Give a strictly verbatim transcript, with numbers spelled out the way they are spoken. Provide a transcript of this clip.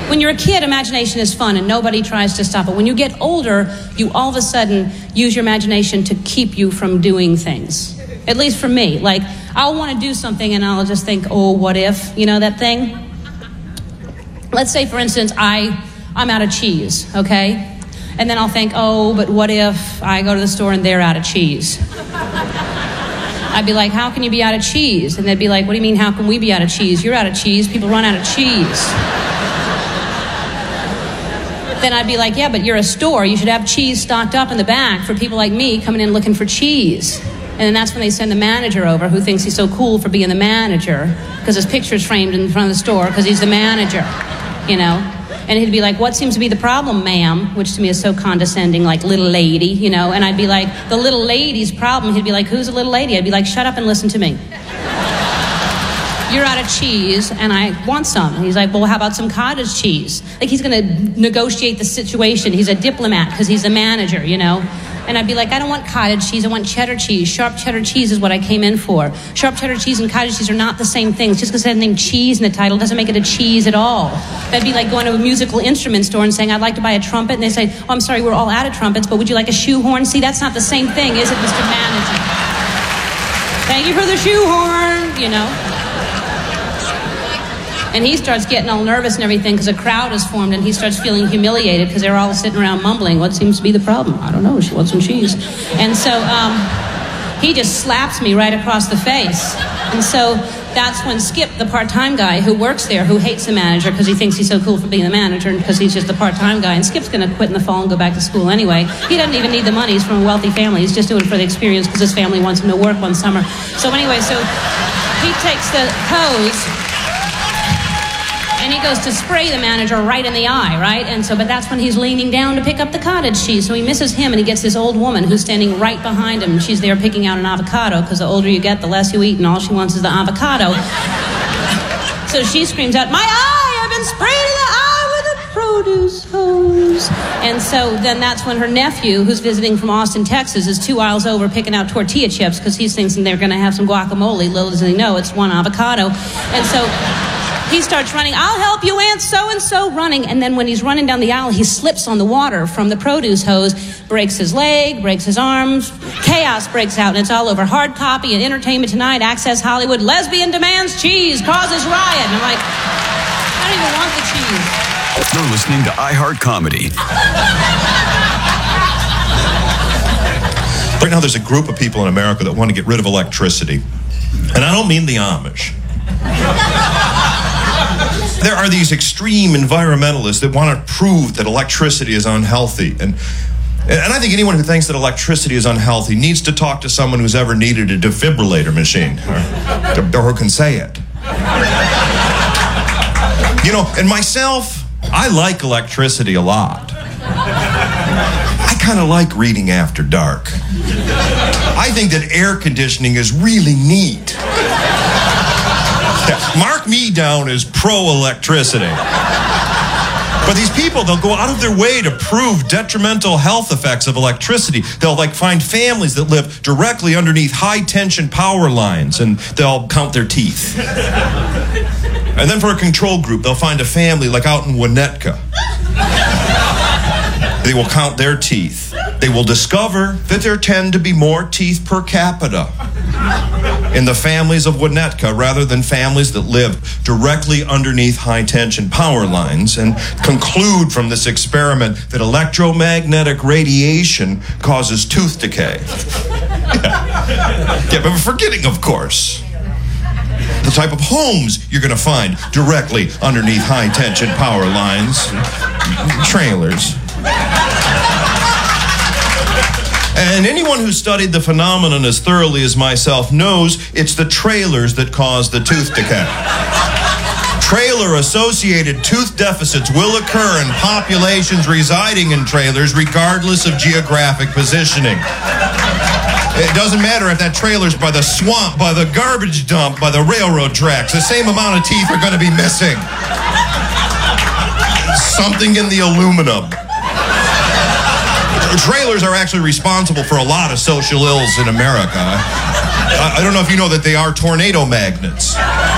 When you're a kid, imagination is fun and nobody tries to stop it. When you get older, you all of a sudden use your imagination to keep you from doing things. At least for me. Like, I'll want to do something and I'll just think, oh, what if? You know that thing? Let's say, for instance, I, I'm out of cheese, okay? And then I'll think, oh, but what if I go to the store and they're out of cheese? I'd be like, how can you be out of cheese? And they'd be like, what do you mean, how can we be out of cheese? You're out of cheese. People run out of cheese. Then I'd be like, yeah, but you're a store. You should have cheese stocked up in the back for people like me coming in looking for cheese. And then that's when they send the manager over who thinks he's so cool for being the manager because his picture's framed in front of the store because he's the manager, you know? And he'd be like, what seems to be the problem, ma'am? Which to me is so condescending, like little lady, you know? And I'd be like, the little lady's problem. He'd be like, who's a little lady? I'd be like, shut up and listen to me. You're out of cheese, and I want some. And he's like, well, how about some cottage cheese? Like, he's going to negotiate the situation. He's a diplomat because he's a manager, you know? And I'd be like, I don't want cottage cheese. I want cheddar cheese. Sharp cheddar cheese is what I came in for. Sharp cheddar cheese and cottage cheese are not the same things. Just because it has the name cheese in the title doesn't make it a cheese at all. That'd be like going to a musical instrument store and saying, I'd like to buy a trumpet. And they say, oh, I'm sorry, we're all out of trumpets, but would you like a shoehorn? See, that's not the same thing, is it, Mister Manager? Thank you for the shoehorn, you know? And he starts getting all nervous and everything because a crowd is formed and he starts feeling humiliated because they're all sitting around mumbling, what seems to be the problem? I don't know, she wants some cheese. And so um, he just slaps me right across the face. And so that's when Skip, the part-time guy who works there, who hates the manager because he thinks he's so cool for being the manager and because he's just the part-time guy, and Skip's going to quit in the fall and go back to school anyway. He doesn't even need the money. He's from a wealthy family. He's just doing it for the experience because his family wants him to work one summer. So anyway, so he takes the hose and he goes to spray the manager right in the eye, right? And so, but that's when he's leaning down to pick up the cottage cheese. So he misses him and he gets this old woman who's standing right behind him. She's there picking out an avocado because the older you get, the less you eat, and all she wants is the avocado. So she screams out, my eye! I've been sprayed in the eye with a produce hose. And so then that's when her nephew, who's visiting from Austin, Texas, is two aisles over picking out tortilla chips because he's thinking they're going to have some guacamole. Little does he know, it's one avocado. And so he starts running, I'll help you, Aunt so-and-so, running. And then when he's running down the aisle, he slips on the water from the produce hose, breaks his leg, breaks his arms. Chaos breaks out, and it's all over. Hard copy and Entertainment Tonight, Access Hollywood, lesbian demands cheese, causes riot. And I'm like, I don't even want the cheese. You're listening to iHeart Comedy. Right now, there's a group of people in America that want to get rid of electricity. And I don't mean the Amish. There are these extreme environmentalists that want to prove that electricity is unhealthy. And, and I think anyone who thinks that electricity is unhealthy needs to talk to someone who's ever needed a defibrillator machine, or, or who can say it. You know, and myself, I like electricity a lot. I kind of like reading after dark. I think that air conditioning is really neat. Yeah, mark me down as pro-electricity. But these people, they'll go out of their way to prove detrimental health effects of electricity. They'll like find families that live directly underneath high-tension power lines, and they'll count their teeth. And then for a control group, they'll find a family like out in Winnetka. They will count their teeth. They will discover that there tend to be more teeth per capita in the families of Winnetka rather than families that live directly underneath high-tension power lines, and conclude from this experiment that electromagnetic radiation causes tooth decay. Yeah. Yeah, but forgetting, of course, the type of homes you're going to find directly underneath high-tension power lines. Trailers. And anyone who studied the phenomenon as thoroughly as myself knows it's the trailers that cause the tooth decay. Trailer-associated tooth deficits will occur in populations residing in trailers regardless of geographic positioning. It doesn't matter if that trailer's by the swamp, by the garbage dump, by the railroad tracks. The same amount of teeth are going to be missing. Something in the aluminum. Trailers are actually responsible for a lot of social ills in America. I, I don't know if you know that they are tornado magnets.